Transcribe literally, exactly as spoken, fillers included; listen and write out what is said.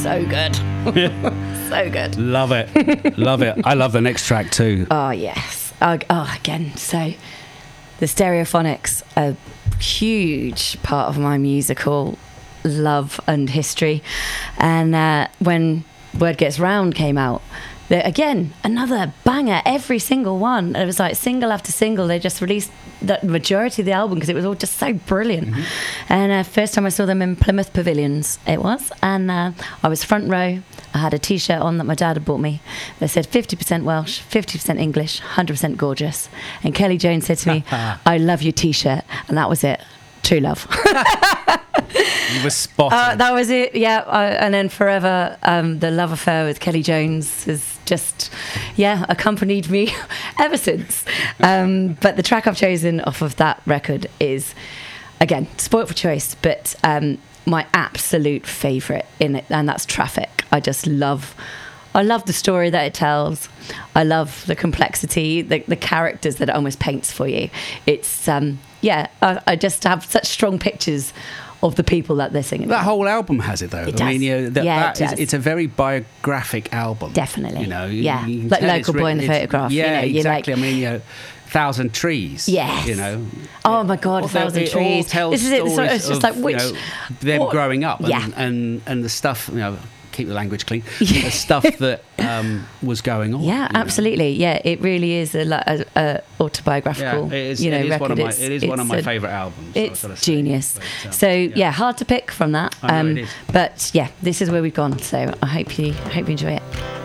so good. So good. Love it. Love it. I love the next track too. Oh, yes. Oh, oh, again, so the Stereophonics, a huge part of my musical love and history. And uh, when Word Gets Round came out, the, again, another banger, every single one. It was like single after single. They just released the majority of the album because it was all just so brilliant. Mm-hmm. And uh, first time I saw them in Plymouth Pavilions, it was. And uh, I was front row. I had a T-shirt on that my dad had bought me. They said fifty percent Welsh, fifty percent English, one hundred percent gorgeous. And Kelly Jones said to me, I love your T-shirt. And that was it. True love. You were spot on. Uh, that was it, yeah. I, and then forever, um, the love affair with Kelly Jones has just, yeah, accompanied me ever since. Um, but the track I've chosen off of that record is, again, spoilt for choice, but um, my absolute favourite in it, and that's Traffic. I just love... I love the story that it tells. I love the complexity, the, the characters that it almost paints for you. It's, um, yeah, I, I just have such strong pictures of the people that they're singing. That whole album has it, though. It I does. mean, you know, that, Yeah, that it is, does. it's a very biographic album. Definitely. You know, you, yeah, you can like tell Local it's Boy in the written- Photograph. Yeah, you know, exactly. Like, I mean, you know, Thousand Trees. Yes. You know. oh my God, All A Thousand it all Trees. tells This is it. So stories it's just of, like which you know, them what- growing up and, Yeah. and and the stuff, you know, keep the language clean. Yeah. The stuff that um, was going on. Yeah, you know. absolutely. Yeah, it really is a, li- a, a autobiographical. Yeah, it is, you know, it is record. one of my It's- it is one of it's my a- favourite albums. It's I've gotta say. genius. But, um, so yeah. hard to pick from that. I know it is. But yeah, this is where we've gone. So I hope you I hope you enjoy it.